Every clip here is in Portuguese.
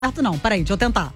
Certo não, peraí, deixa eu tentar.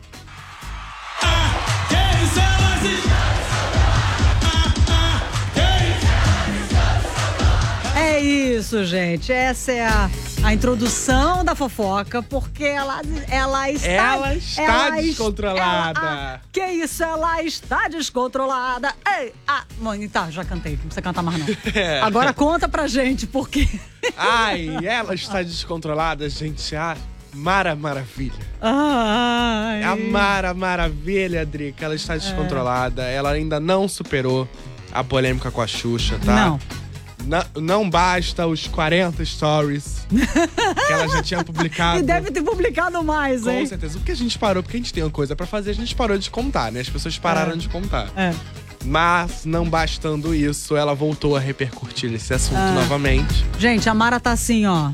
É isso, gente. Essa é a introdução da fofoca, porque ela está descontrolada. Que isso? Ela está descontrolada. Ei, mãe, tá, já cantei. Não precisa cantar mais, não. Agora conta pra gente, porque... Ai, ela está descontrolada, gente. Mara Maravilha. Ai. A Mara Maravilha, Drica, ela está descontrolada. Ela ainda não superou a polêmica com a Xuxa, tá? Não basta os 40 stories que ela já tinha publicado. E deve ter publicado mais, hein? Com certeza. Porque a gente parou, porque a gente tem uma coisa pra fazer, a gente parou de contar, né? As pessoas pararam de contar. Mas, não bastando isso, ela voltou a repercutir esse assunto novamente. Gente, a Mara tá assim, ó.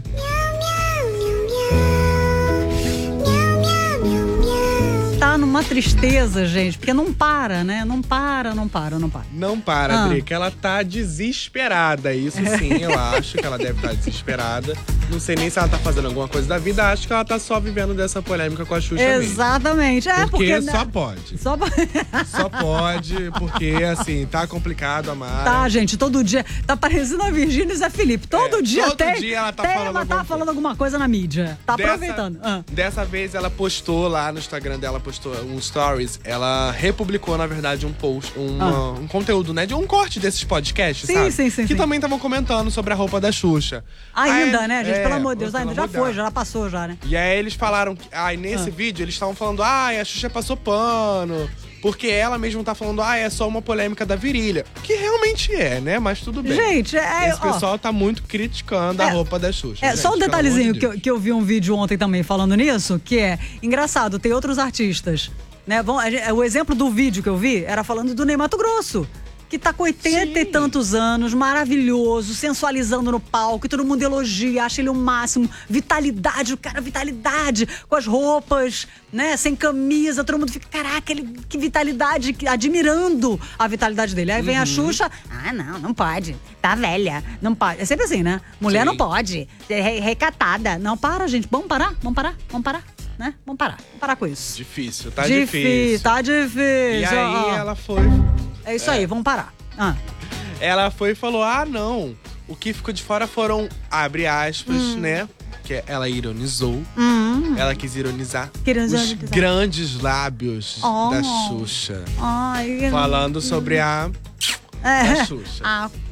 Tá numa tristeza, gente, porque não para, né? Não para. Não para, Drica. Ela tá desesperada. Isso sim, eu acho que ela deve estar desesperada. Não sei nem se ela tá fazendo alguma coisa da vida. Acho que ela tá só vivendo dessa polêmica com a Xuxa Exatamente. mesmo. Porque né? só pode. Só pode, porque assim, tá complicado a Mara. Tá, gente, todo dia. Tá parecendo a Virgínia e Zé Felipe. Todo dia ela tá falando alguma coisa na mídia. Tá aproveitando. Dessa vez ela postou lá no Instagram dela, postou um stories. Ela republicou, na verdade, um post, um conteúdo, né? De um corte desses podcasts, sabe? Sim. Que também estavam comentando sobre a roupa da Xuxa. Ainda, né, gente? Pelo amor de Deus, ainda já foi, já passou já, né? E aí eles falaram, nesse vídeo, eles estavam falando, a Xuxa passou pano. Porque ela mesma tá falando, é só uma polêmica da virilha. Que realmente é, né? Mas tudo bem. Gente, esse pessoal tá muito criticando a roupa da Xuxa. Gente, só um detalhezinho que eu vi um vídeo ontem também falando nisso, que é engraçado, tem outros artistas, né? O exemplo do vídeo que eu vi era falando do Ney Matogrosso, que tá com 80 e tantos anos, maravilhoso, sensualizando no palco, e todo mundo elogia, acha ele o máximo. Vitalidade, o cara, vitalidade, com as roupas, né, sem camisa, todo mundo fica, caraca, que vitalidade, admirando a vitalidade dele. Aí vem a Xuxa, não pode, tá velha, não pode. É sempre assim, né? Mulher não pode, recatada. Não, para, gente, vamos parar, né? Vamos parar com isso. Difícil, tá difícil. Tá difícil. E aí ela foi... É isso aí, vamos parar. Ela foi e falou, não, o que ficou de fora foram, abre aspas, né? Que ela ironizou. Ela quis ironizar os grandes lábios da Xuxa. Falando sobre a Xuxa.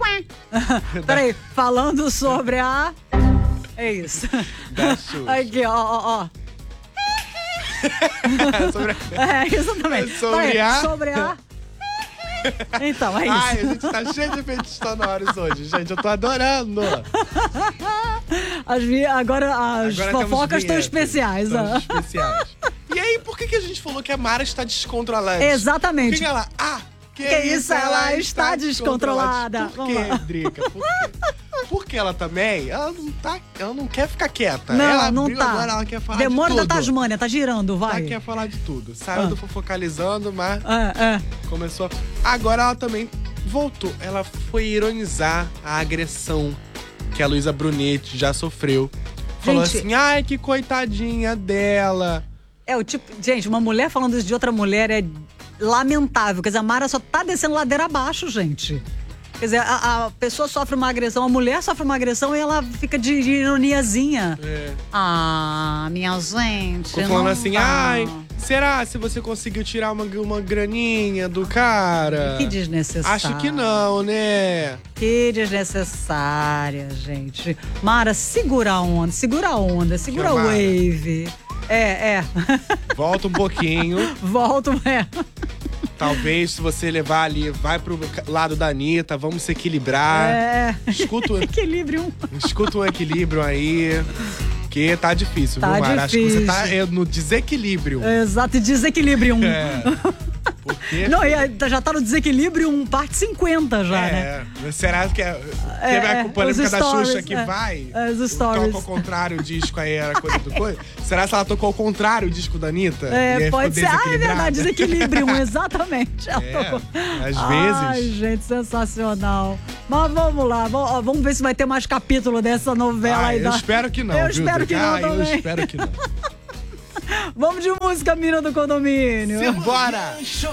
Peraí, falando sobre a... É isso. Da Xuxa. Aqui, ó. Exatamente. Sobre a... Então, é isso. A gente tá cheio de efeitos sonoros hoje, gente. Eu tô adorando. Agora as fofocas estão especiais. E aí, por que a gente falou que a Mara está descontrolada? Exatamente. Por que ela... que isso? Ela está descontrolada. Por quê, Drica? Por quê? Porque ela também, ela não quer ficar quieta. Não tá. Agora ela quer falar Demônio de tudo. da Tasmânia, tá girando, vai. Ela quer falar de tudo. Saiu do Fofocalizando, mas começou. Agora ela também voltou. Ela foi ironizar a agressão que a Luísa Brunetti já sofreu. Falou assim, que coitadinha dela. Gente, uma mulher falando isso de outra mulher é lamentável. Quer dizer, a Mara só tá descendo ladeira abaixo, gente. Quer dizer, a pessoa sofre uma agressão, a mulher sofre uma agressão e ela fica de ironiazinha. Minha gente. Ficou falando assim, será se você conseguiu tirar uma graninha do cara? Que desnecessário. Acho que não, né? Que desnecessária, gente. Mara, segura a onda, segura a wave. Volta um pouquinho. Talvez, se você levar ali, vai pro lado da Anitta, vamos se equilibrar. Escuta um equilíbrio aí. Que tá difícil, viu, Mara? Acho que você tá no desequilíbrio. Exato, desequilíbrio. Porque... Não, já tá no desequilíbrio parte 50 já, né? Será que teve a polêmica da Xuxa que vai? Os stories. Toca ao contrário o disco, aí era coisa do coisa. Será que ela tocou ao contrário o disco da Anitta? Pode ser. É verdade, desequilíbrio, exatamente. Às vezes. Ai, gente, sensacional. Mas vamos lá, vamos ver se vai ter mais capítulo dessa novela aí. Eu espero que não. Eu espero que não também. Eu espero que não. Vamos de música, mina do condomínio. Simbora!